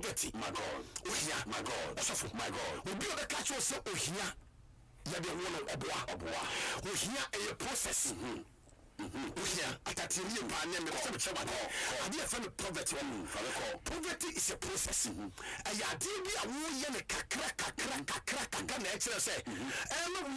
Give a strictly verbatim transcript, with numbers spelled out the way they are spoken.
poverty. My God. Ohia. My God. Osofo. My God. Obi obe catch you say ohia. Ya de wono oboa. Oboa. Ohia a process. Mhm. Mhm. Ohia atatiye pa ne me ko che ba no. Ade afa me poverty one. Poverty is a process. Aya de bi a wo ye ne kakra kakra kakra kakra na e kire say. Eh no